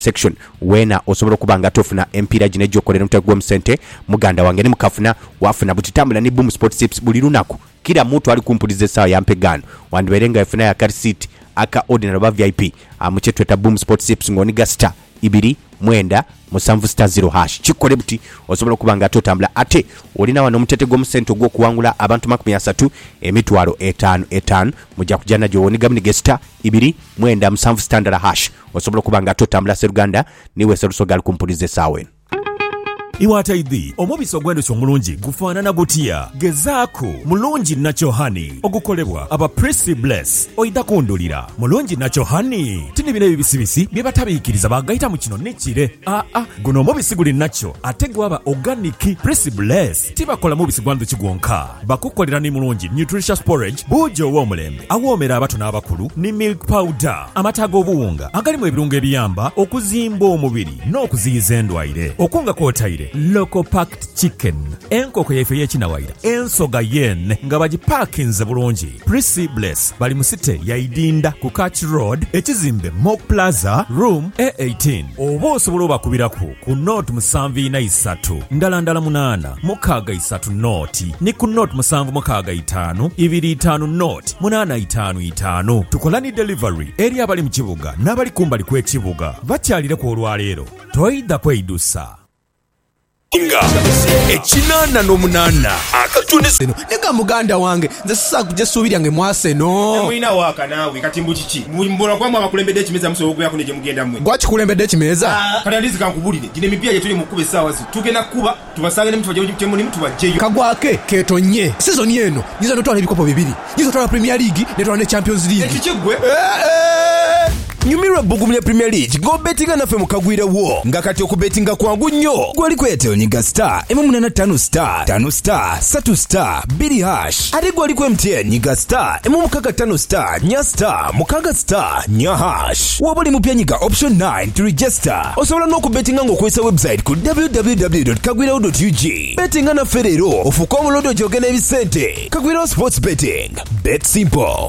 section wena osobola kubanga tofuna empira gine jokolera mutego msente muganda wange ne mukafuna wafuna butitambula ni Boom Sport Tips buli lunaku kila mtu ali kumpulize sawa ya mpegano wandiberenga efuna ya car seat aka ordinary ba VIP amuchetwe ta Boom Sport Tips ngoniga star ibiri mwenda musanvu star 0 hash chikole buti osobola kubanga totambula ate olina wano mtetego msente gwo kuwangula abantu 300 emitwalo 5 mujja kujana jowoniga mnige star ibiri mwenda musanvu standard hash osobola kubanga totambula seruganda niwe serusogal kumpulize sawe Iwataidhi omubisi ogw'endhuki omulungi gufaanana gutya gezaako mulungi Nacho Honey ogukolebwa aba Prissy Bless oyita kundulira mulungi Nacho Honey tini bino ebibisibisi bye batabiikiriza bagayita mu kino nekire guno omubisi guli Nacho ate gwaba organic Prissy Bless tibakola mubisi gwa ndhuki gwonka bakukolera ni mulungi nutritious porridge buujo ow'omulembe awoomera abato n'abakulu ni milk powder amata g'obuwunga agalimu ebirungo ebiyamba okuzimba omubiri n'okuziyiza endwaire okunga kwotaire local packed chicken enkoko yaife y'ekinawaira ensoga yen nga bagipakinze bulungi Prissy Bless bali mu site yaidinda ku Catch Road ekizimbe Mock Plaza room A18 oba osobola obakubiraku ku note 743 ndala 8 mukaaga 3 note ni ku note 765 25 note 855 tukola ni delivery eri abali mu kibuga n'abali kumbali kw'ekibuga bakyalire ku olwaleero toyida kweyidusa Echinana no munana akatunise nega muganda wange nze sasa kuje subiri yange mwaseno mwina waka nawe katimbu chichi mbona kwamba abakulembedde kimeza musobogo yakune je mugenda mmwe gwachi kulembedde kimeza kanalizi kankubulire gine mipya yetuli mukube sawa zi tugena kuba tubasange ne mtu baje mutemu ni mtu bajeyo kagwake ketonye season yeno nizo notwala ebikopo bibiri nizo twala Premier League netwala ne Champions League ekigwe Nyumirwa bugumya Premier League go betinga nafe mukagwira wo nga kati okubetinga kwangu nnyo gwali kweteo nyiga star M85 star 5 star 3 star 2 hash ate gwali ku MTN nyiga star M55 star nya star mukaga star nya hash wabuli mupya nyiga option 9 to register osobola n'okubetinga ng'okozesa website ku www.kagwirawo.ug betinga nafe leero ofuuka omulondo gy'ogena ebisente Kagwirawo sports betting bet simple.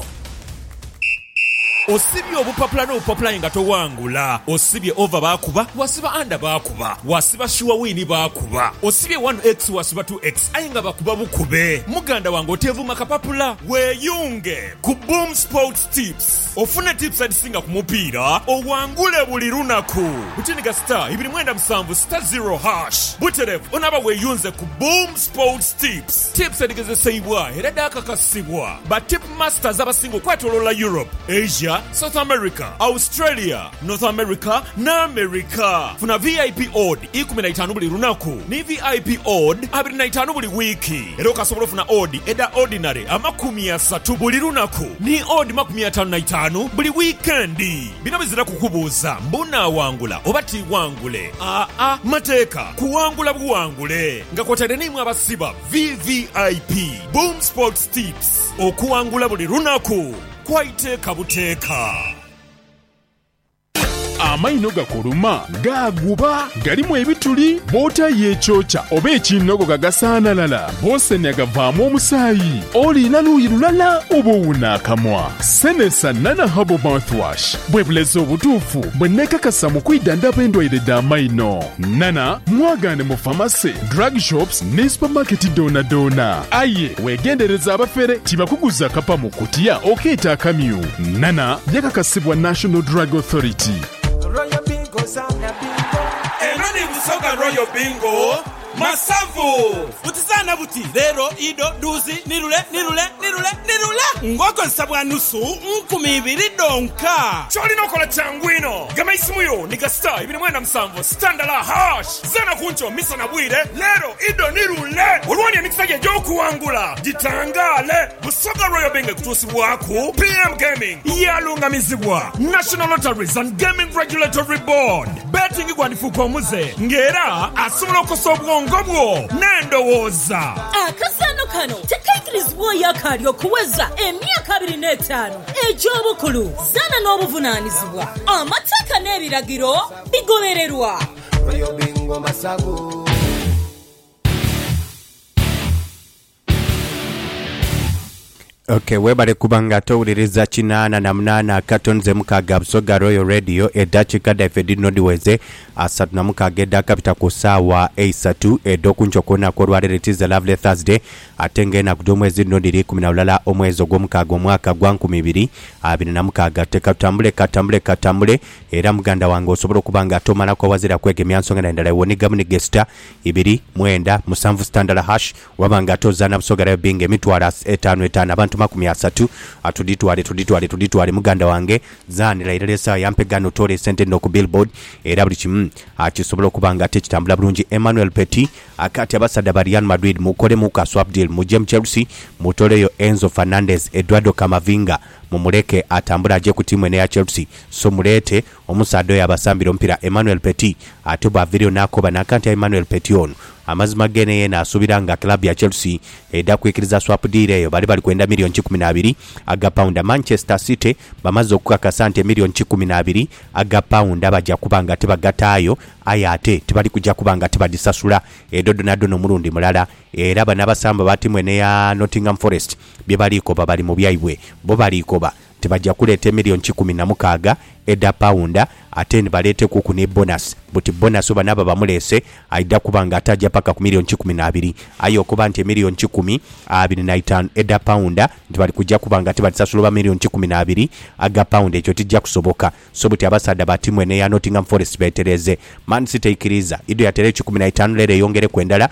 Osibye obupapula n'obupapula nga towangula osibye over bakuba wasiba under bakuba wasiba sure win bakuba osibye 1x wasiba 2x ayinga bakuba bukube muganda wange otevuma kapapula weyunge ku Boom Sports Tips ofune tips adisinga ku mupiira owangule buli lunaku butiniga star 2 star 0 hash buterevu onaba weyunze ku Boom Sports Tips tips adigezesebwa era dakakasibwa ba tip masters abasinga okwetolola Europe, Asia, South America, Australia, North America na America. Funa VIP odd 15 buli lunaku ni VIP odd 25 buli wiki. Era okasobola funa odd eda ordinary 30 buli lunaku ni odd 55 buli weekendi. Bino bizira kukubuuza mbuna wangula obati wangule mateeka kuwangula buwangule nga kwotade nimwe abasiba VVIP Boom Sports Tips okuwangula buli lunaku kwaiteeka buteeka. Amaino gakuluma gaguba galimu ebituli bota yechocha oba ekinogo gagasaanalala bose nyagavaamu omusaayi olina luuyi lulala oba owunaakamwa senesa nana habo mouthwash bwe bulezi obutuufu bwe neekakasa mu kwidandaba endwaire d'amaino nana mwagaane mu famasi drug shops ne supermarket doona aye weegendereza abafere tibakuguza kapa mu kutiya okeeta akamyu nana byakakasibwa National Drug Authority. Enoni busoga Royal Bingo Masavu utizana buti lero ido duzi nirule ngoko nsabwa nusu 2,000 donka choli nokola changwino gama isimuyo niga star 2 standard hash zana kuncho misa na bwire lero ido nirule ulwani emikisaje joku wangula jitangale busoga Royal Bingo kutusi waku PM Gaming yalungamizibwa National Lotteries and Gaming Regulatory Board betting gwandifuko muze ngera asobola okusobwa ngobwo nendowoza akasano kano tekaikirizibwa yakali okuweza emyaka 25 eky'obukulu zana n'obuvunaanyizibwa amateeka n'ebiragiro bigobererwa. Royal Bingo Masavu. Okay, webale kubanga towuliriza 88 katonze mukaga Busoga Royal Radio eddakiika ddaffe dinodiweze 36 eddaka pita ku ssaawa 3 ed'okuncokonako olwaleero it is a lovely Thursday ate ng'ennaku gy'omwezi nno diri 10 omwezi ogw'omukaaga omwaka gwa 2026 teka tutambule era muganda wange osobola okuba nga tomalako wazira kwegemya nsonga n'endala ewonigamu ne gesita 29 standard hash wabanga tozaana Busoga Royal binga emitwalo 55 abantu 30 tuditwale muganda wange zaanira era lesa yampegano tole sente no ku billboard era buli kimu akisobola okuba nga tekitambula bulungi. Emmanuel Petit akati abasada ba Real Madrid mukole mu ka swap deal mu Chelsea mutoleyo Enzo Fernandez, Eduardo Camavinga mumuleke atambula aje ku timu ene ya Chelsea so mulete omusado yabasambira ompira Emmanuel Petit ate bwa video nakoba nakanti Emmanuel Petit ono amazima gene yena asubira nga club ya Chelsea edda kwekiriza swap deal eyo bali kwenda milioni 12 aga pound. Manchester City bamaze okukakasa nti milioni 12 aga pound abajja kubanga tebagataayo ayate tebali kujja kubanga tebadisasula edodo n'omulundi mulala era bana basamba ba timu ene ya Nottingham Forest bye baliko bali mu byaibwe bo baliko tebajja kuleeta milioni 16 edda pound ate ne baleete kuku ne bonus buti bonus oba naba bamulese aidda kubanga atajja paka ku milioni 12 ayo okuba nti milioni 10 edda pound tebali kujja kubanga tebalisasula milioni 12 aga pound ekyo tijja kusoboka so buti abasada ba timu ene ya Nottingham Forest betereze Man City ikiriza ido yatere 15 lere yongere kwendala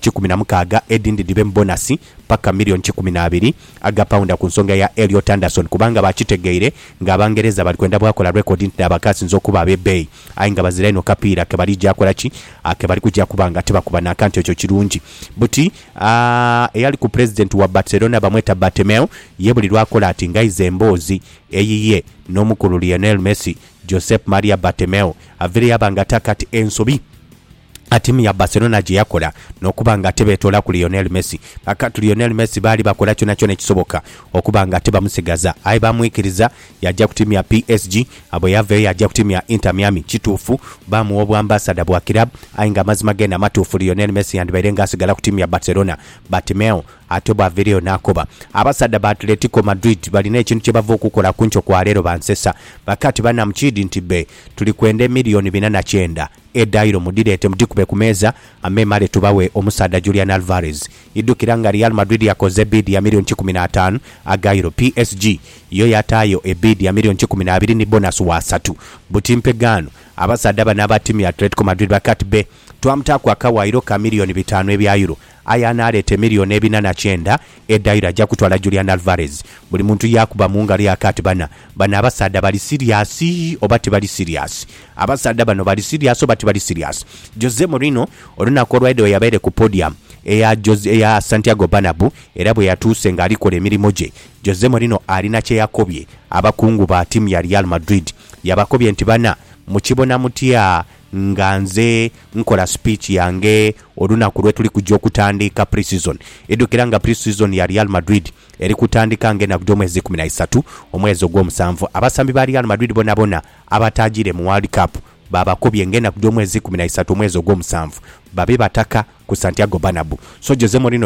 16 edindi dibe bonus paka milioni 12 aga pound ku nsonga ya Elliot Anderson kubanga bakitegeire ng'abangereza bali kwenda bwakola record n'abakasi nzokuba abebbeyi ayinga baziraino kapira ke bali jakola ki ake bali kujja kubanga tebakuba na kanti ekyo kirungi buti eyali ku president wa Barcelona bamweta Bartomeu yebuli lwakola ati ngaize embozi eyiye n'omukulu Lionel Messi Josep Maria Bartomeu avire yabanga takati ensobi atimu ya Barcelona gye yakola n'okubanga tebetola ku Lionel Messi akati Lionel Messi bali bakola kyona ekisoboka okubanga tebamusigaza ayi bamwikiriza yajja ku timu ya PSG abo yave yajja ku timu ya Inter Miami kituufu bamuwa obwambasada bwa club ayinga amazima genda matuufu Lionel Messi yandibaire asigala ku timu ya Barcelona Bartomeu ate bwa video nakoba abasada ba Atletico Madrid balina ekintu kye bava okukola kuncho kwa leero bansesa bakati bana mchidi ntibe tuli kwende milioni 49 edairo mudirete mudikube kumeza amemale tubawe omusada Julian Alvarez idukiranga Real Madrid yakoze bid ya milioni 15 agairo PSG yo yatayo ebid ya milioni 12 ni bonus wa 3 butimpegano abasada bana ba timu ya Atletico Madrid bakati be twamtaku akawairo ka milioni 5 ebya euro ayana alete milioni 49 edairo ajja kutwala Julian Alvarez buli muntu yakuba mungali akati bana abasada bali serious oba tebali serious abasada bano bali serious oba tebali serious. Jose Mourinho olunako olwaide yabaire ku podium eya Santiago Bernabeu era bwe yatuuse nga alikola emirimu gye Jose Mourinho alina kye yakobye abakungu ba timu ya Real Madrid yabakobye nti bana mukibona mutya nga nze nkola speech yange olunaku lwe tuli kujja okutandika pre-season edukira nga pre-season ya Real Madrid eri kutandika ng'ennaku gy'omwezi 13 omwezi ogw'omusanvu abasambi ba Real Madrid bona abatajire mu World Cup babakobye ng'ennaku gy'omwezi 13 omwezi ogw'omusanvu babe bataka ku Santiago Bernabeu so Jose Mourinho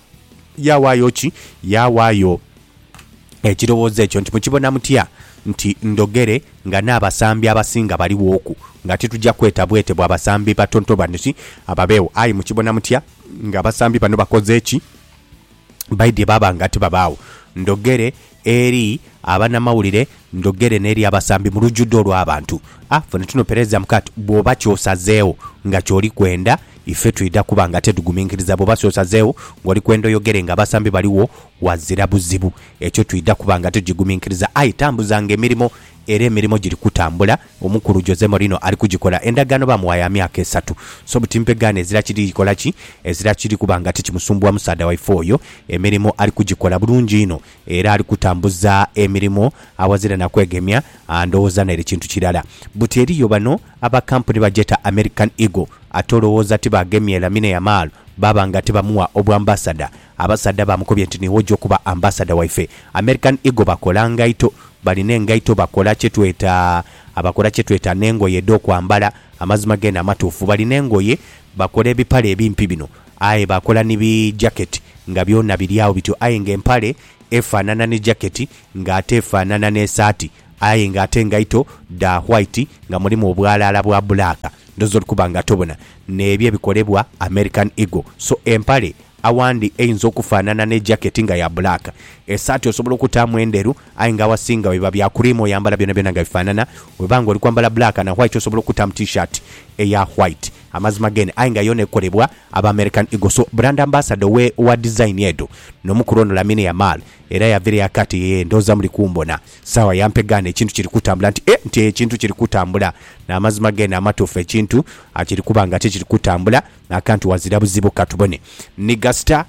yawaayo ekirowoozo ekyo nti mukibona mutya nti ndogere nga n'abasambi abasinga baliwo oku nga titujja kwetabwetebwa abasambi batonto banisi ababeewo ayi mukibona mutya nga abasambi bano bakoze eki baidye baba nga tebabaawo ndogere eri abanamawulire ndogere n'eri abasambi mu lujjudde olw'abantu fene tuno pereza mukati bw'oba kyosazeewo nga kyoli kwenda ife tuida kubanga tetuguminkiriza bw'oba kyosazeewo ng'oli kwenda oyogere nga abasambi baliwo wazira buzibu ekyo tuida kubanga tegiguminkiriza ayitambuzanga emirimu era emirimu giri kutambula omukulu Jose Mourinho ali kugikola endagaano bamuwaya myaka 3 so butimpegane ezira kiri ikola ki ezira kiri kubanga tekimusumbwa musada waife oyo emirimu ali kugikola bulungi ino era ali kutambuza emirimu awazira nakwegemya ndowooza nere kintu kirala buti eriyo bano aba company bajeta American Eagle atolowooza tibagemye Lamine Yamal babanga tebamuwa obwambasada abasada bamukobye nti niwojja okuba ambasada waife American Eagle bakola ngaito balina engaito bakola kyetweta n'engoye ed'okwambala amazima genda amatuufu balina engoye bakola ebipale ebimpi bino aye bakola nibi jacket nga byonna biri awo bityo aye ng'empale efaanana ne jaketi ng'ate efaanana n'esaati aye ng'ate engaito da white nga mulimu obwalaala bwa bulaaka ndozo okuba nga tobona n'ebyo ebikolebwa American Eagle. So empale awandi eyinza okufaanana ne jaketi nga ya bulaaka, esaati osobola okutaamu enderu aye nga wasinga weba bya kurimu oyambala byonna byonna nga bifaanana, webanga oli kwambala bulaaka na white osobola okutaamu t-shirt eya white. Amazima gene aye nga yona ekolebwa aba American Eagle. So brand ambassador wa design yedo n'omukulu ono Lamine Yamal era yavire yakati ye ndoza muli kumbona sawa yampegana ekintu kiri kutambula nti ekintu kiri kutambula n'amazima gene amatuufu ekintu akiri kubanga kiri kutambula n'akantu wazira buzibu katubone niga star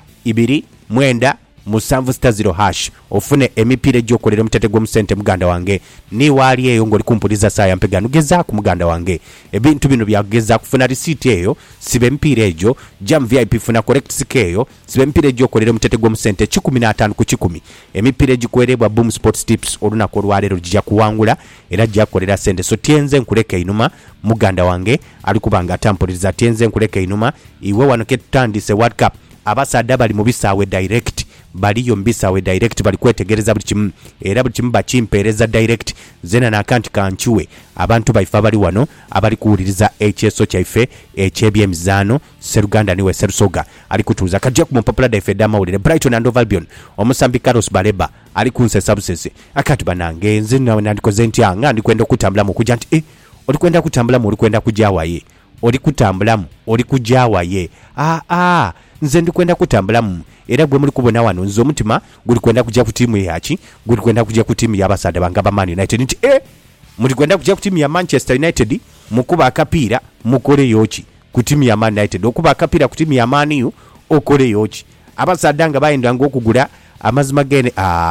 2-9-7-0# ofune emipiira egy'okolera mutete gw'omusente muganda wange ni wali eyo ng'oli kumpuliza saa yampegana ugezaako muganda wange ebintu bino byageza kufuna receipt eyo sibe emipiira egyo jam VIP funa correct sikeyo sibe emipiira egy'okolera mutete gw'omusente 15/10 emipiira egikwerebwa Boom Sports Tips olunaku olwaleero gijja kuwangula era gijja kukolera sente. So tyenze nkuleka inuma muganda wange ali kubanga atampuliza tyenze nkuleka inuma iwe wano ketutandise World Cup abasadde bali mu bisaawe direct baliyo mbisaawe direct bali kwetegereza buli kimu era buli kimu bakimpeereza direct zena n'akanti kanchuwe abantu baifa bali wano abali kuwuliriza HSO kyaife eky'ebyemizaano Seruganda niwe Serusoga ali kutuuza kajja ku Popular Dafe Damawulire Brighton and Albion omusambi Carlos Baleba ali kunsesa busese akati banange nze nandikoze ntyanga ndikwenda okutambula mu kujja nti oli kwenda kutambula mu oli kwenda kujawaye oli kutambulamu oli kujawaye nze ndikwenda kutambulamu era gwe muli kubona wano nze omutima guli kwenda kujja ku tiimu yaki guli kwenda kujja ku tiimu y'abasadde banga Man United nti muli kwenda kujja ku tiimu ya Manchester United mukuba akapiira mukole yoki ku tiimu ya Man United okuba akapiira ku tiimu ya Man U okole yoki abasadde nga bayendanga okugula amazima gene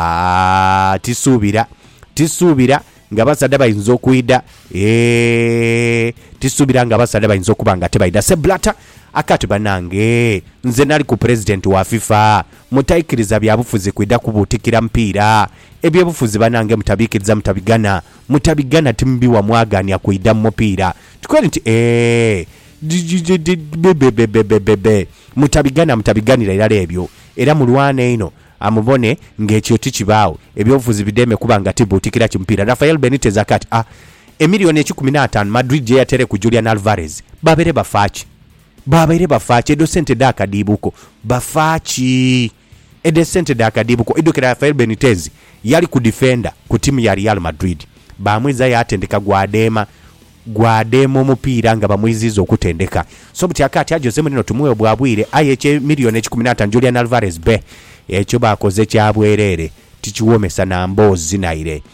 tisuubira nga basadde bayinza okuyida tisuubira nga basadde bayinza okuba nga tebayida Seblata akati banange nze nali ku president wa FIFA mutaikiriza byabufuzi kwida kubutikira mpiira ebyebufuzi banange mutabikiriza mutabigana timbi wa mwagania kwida mupiira tukweli nti mutabiganira irala ebyo era mulwane ino amubone ng'ekyo tikibaawo ebyobufuzi bideme kuba nga tibutikira kimpiira. Rafael Benitez akati emiliyoni 15 Madrid je yatere ku Julian Alvarez babere bafachi edo sente dakadibuko bafachi edo sente dakadibuko edo kira Rafael Benitez yali ku defender ku timu ya Real Madrid bamwiza yatendeka gwademo omupiira nga bamwizizo okutendeka. So buti akati Jose Mourinho tumuwe bwabwire ayeche miliyoni 15 Julian Alvarez be ekyo bakoze kyabwerere tikiwomesa na mbozi naire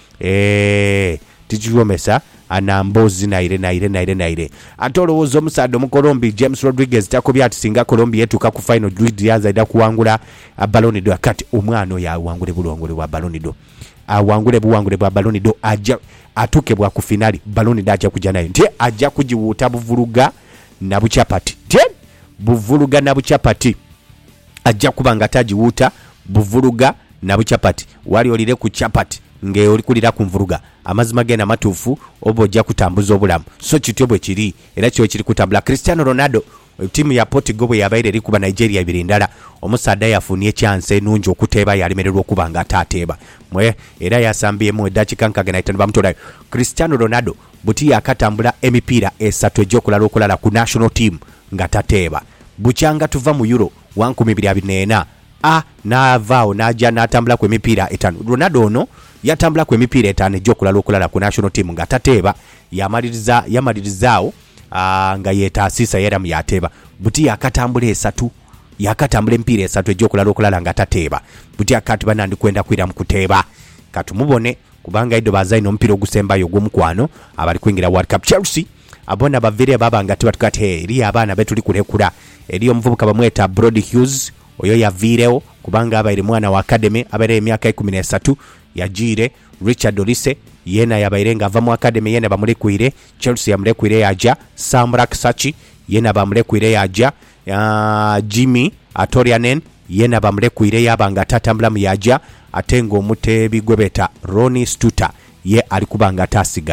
tikiwomesa anambozi naire atolowooza omusadde omukolombi James Rodriguez takobya ati singa Colombia etuuka ku final Luis Diaz aida kuwangula Ballon d'Or akati omwana oyo awangule bulongole bwa Ballon d'Or awangule buwangule bwa Ballon d'Or ajja atuke bwa ku finali Ballon d'Or ajja kujja nayo nti ajja kujiwuta buvuluga na buchapati buvuluga na buchapati ajja kubanga tajiwuta buvuluga na buchapati wali olire ku chapati nge oli kulira kumvuruga amazima gena matufu obojja kutambuza obulamu. So kityo bwe kiri era kyo kiri kutambula. Cristiano Ronaldo timu ya Portugal bwe yabaire eri kuba Nigeria birindala omusadde yafunye chance enungi okuteeba yalimererwa okuba nga atateeba mwe era yasambye mu dakika nkagena itano bamutolayo. Cristiano Ronaldo buti yakatambula emipiira esatu egy'okulala ku national team nga tateeba bukyanga tuva mu Euro 124 naavaawo n'ajja n'atambula ku emipiira 5. Ronaldo ono yatambula ku emipiira 5 egy'okulala ku national team nga tateeba yamalirizaawo nga yeetaasiisa yera mu yateeba buti yakatambula emipiira 3 egy'okulala nga tateeba buti akati banandi kwenda kwira mu kuteeba katumubone kubanga iddo bazaina omupiira ogusembayo ogw'omukwano abali kwingira World Cup. Chelsea abona bavire baba nga tibatukati eri abaana betuli kulekula eri omuvubuka bamweta Brody Hughes oyo yavirewo kubanga abaire mwana wa academy abaire emyaka 13 yajire. Richard Olise yena yabaire nga ava mu academy yena bamulekuire Chelsea yamulekuire yaja. Sam Raksachi yena bamulekuire yaja. Jimmy Atorianen yena bamulekuire yabanga tatambula mu yaja atengo omutebi gwebeta Ronnie Stutter ye alikubanga tasigala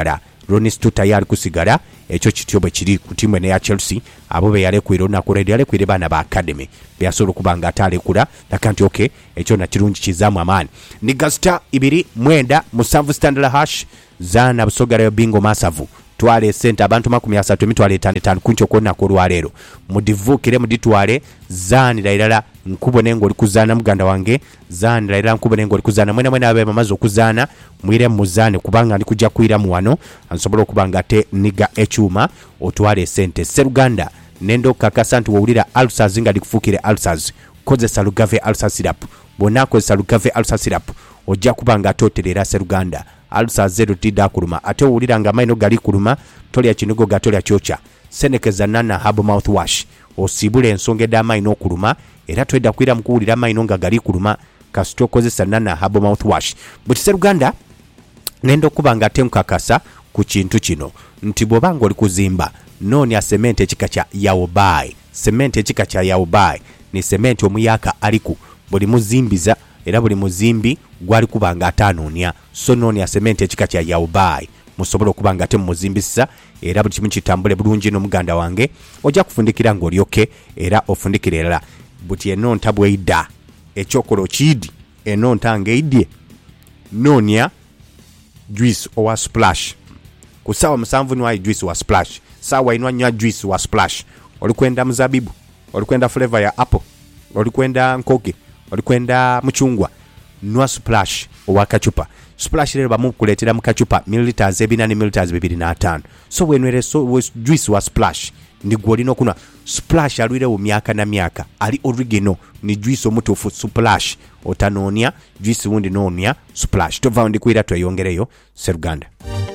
Ronnie Stuta yali kusigala ekyo kityo bwe kiri ku tiimu eno eya Chelsea abo be yalekwira olunaku olw'edda yalekwire baana ba academy byasobola okuba nga atalekula laka nti okay ekyo nakirungi kizaamu amaani Nigasta 2-9 Standard Hash zaana busogerayo bingo masavu twale sente abantu 30 emitwalo 55 kuncho konna ko lwaleero mudivukire muditwale zaanira irala nkubone ngo likuzaana muganda wange zaanira irala nkubone ngo likuzaana mwena abe mamaze okuzaana mwire muzane kubanga ndi kujja kuira mu wano ansobola okubanga te niga echuma otwale sente Seruganda nendo kakasa nti wowulira ulcers nga likufukire ulcers kozesa Lugave ulcer syrup bonako kozesa Lugave ulcer syrup ojja kubanga atoterera Seruganda alsa zero tida kuluma ate wulira nga maino gali kuluma tolya kinogo gatolya chocha senekeza nana habo mouthwash osibule ensonge da maino okuluma era tweda kwira mukuwulira maino nga gali kuluma kasito kozesa nana habo mouthwash but Seruganda nendo kubanga temukakasa ku kintu kino nti bwobanga oli kuzimba noni cement ekika kya Yaobai cement ekika kya Yaobai ni cement omuyaka aliku buli muzimbiza era buli muzimbi gwali kubanga atanonya so noni ya cement ekika kya Yaobai musobola okubanga ate muzimbisa era buli kimu kitambule bulungi no muganda wange ojja kufundikira ng'olyoke era ofundikirira buti eno ntabweida ekyokolo kidi eno ntangeidye nonya juice owa splash kusawa musanvu nwa juice wa splash sawa inwa nya juice wa splash olikwenda muzabibu olikwenda flavor ya apple olikwenda nkoke olikwenda muchungwa nwa splash owa kachupa splash lero bamukuletera mu kachupa milliliters 2.5 so wenwere so juice wa splash ndi gwolino kuna splash alwire mu myaka na myaka ali original ni juice omutufu splash otanonia juice wundi nonia splash tova ndi kuira tweyongereyo Seruganda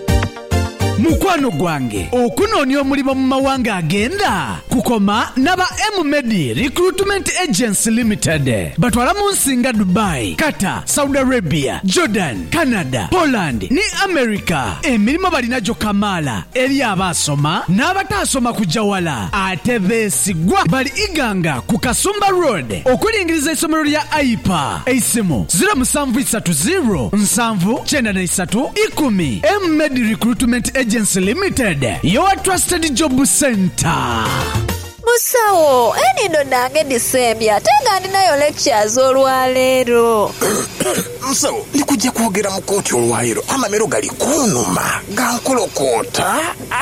mukwano gwange okunonya omulimu mu mawanga agenda kukoma naba M-Med Recruitment Agency Limited batwala mu nsinga Dubai, Qatar, Saudi Arabia, Jordan, Canada, Poland ni America. Emirimu balinajo kamala eri abasoma n'abatasoma kujawala ate besigwa bali iganga ku Kasumba Road okulingiriza isomero lya AIPA eisimu 0730 793 M-Med Recruitment Agency Limited, your trusted job center. Musawo, enindo nange December, tenga ndinayo lectures olwaleero. Musawo, ndikujja kwogera mu kooti olwaleero, amamero gali kunuma, gankolokota.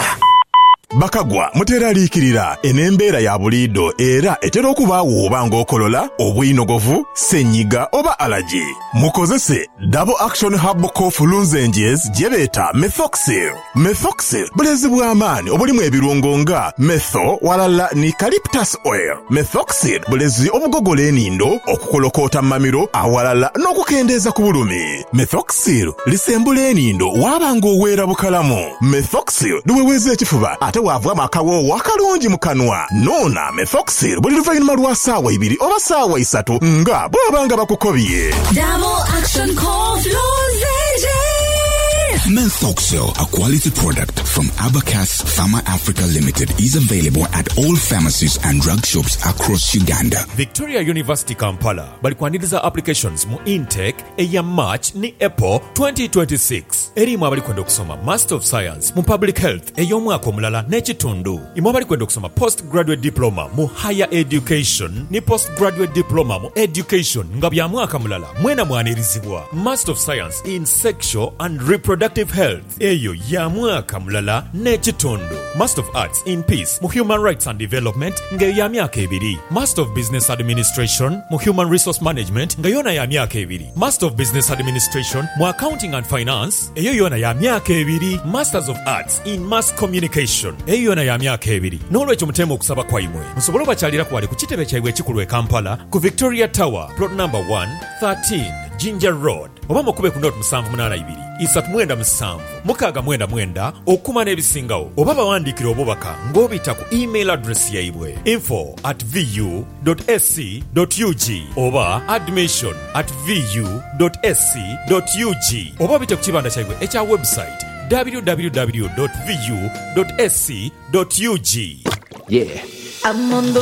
Bakagwa muteraliikirira enembeera ya buliido era etera okubaawo obanga okolola obuyinogovu senyiga oba alaji mukozese double action herbal cough lozenges gye beeta methoxyl. Methoxyl bulezi bw'amaanyi obulimu ebirungo nga metho walala ni eucalyptus oil. Methoxyl bulezi obugogola enindo okukolokoota mamiro awalala n'okukendeeza ku bulumi. Methoxyl lisembula enindo wabanga oweera bukalamu. Methoxyl luweweeza ekifuba ate wavwa akawowo akalungi mu kanwa. Nona Methoxyl buli luvannyuma lwa ssaawa 2 oba ssaawa 3 nga bw'abanga bakukobye. Double action cough lozenges. Methoxyl, a quality product from Abacus Pharma Africa Limited, is available at all pharmacies and drug shops across Uganda. Victoria University Kampala balikwaniriza applications mu intake eya March ni April 2026. Erimu abalikwenda okusoma Master of Science mu Public Health ey'omwaka omulala n'ekitundu. Imu abalikwenda okusoma Postgraduate Diploma mu Higher Education ni Postgraduate Diploma mu Education nga bya mwaka mulala mwena mwanirizibwa. Master of Science in Sexual and Reproductive Health eyo ya mwaka mulala n'ekitundu. Master of Arts in Peace mu Human Rights and Development nga ya myaka 2. Master of Business Administration mu Human Resource Management nga yona ya myaka 2. Master of Business Administration mu Accounting and Finance eyo yona ya myaka 2. Masters of Arts in Mass Communication eyo yona ya myaka 2. N'olwekyo mutema okusaba kwaimwe musobola bakyalira ku wali ku kitebe kyabwe ekikulu e Kampala ku Victoria Tower plot number 113 Ginger Road oba mukube ku note 782 397 697 okuma n'ebisingawo oba bawandiikira obubaka ng'obita ku email address yaibwe info@vu.sc.ug oba admission@vu.sc.ug oba bite ku kibanda kyaibwe ekya website www.vu.sc.ug. I'm on the